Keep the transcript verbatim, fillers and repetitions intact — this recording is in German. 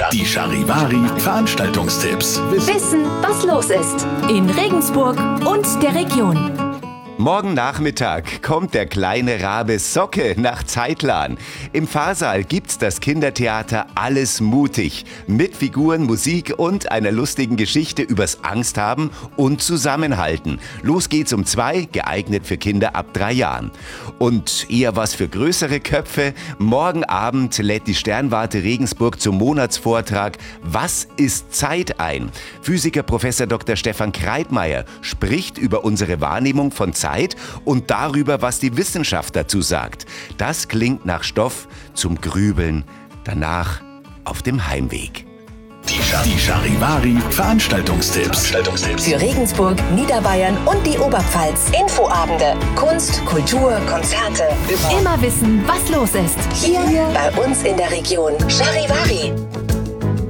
Die Charivari Veranstaltungstipps. Wissen, was los ist in Regensburg und der Region. Morgen Nachmittag kommt der kleine Rabe Socke nach Zeitlan. Im Pfarrsaal gibt's das Kindertheater Alles mutig mit Figuren, Musik und einer lustigen Geschichte übers Angsthaben und Zusammenhalten. Los geht's um zwei, geeignet für Kinder ab drei Jahren. Und eher was für größere Köpfe. Morgen Abend lädt die Sternwarte Regensburg zum Monatsvortrag Was ist Zeit ein? Physiker Professor Doktor Stefan Kreitmeier spricht über unsere Wahrnehmung von Zeit und darüber, was die Wissenschaft dazu sagt. Das klingt nach Stoff zum Grübeln, danach auf dem Heimweg. Die Charivari Veranstaltungstipps. Für Regensburg, Niederbayern und die Oberpfalz. Infoabende, Kunst, Kultur, Konzerte. Immer wissen, was los ist. Hier bei uns in der Region. Charivari.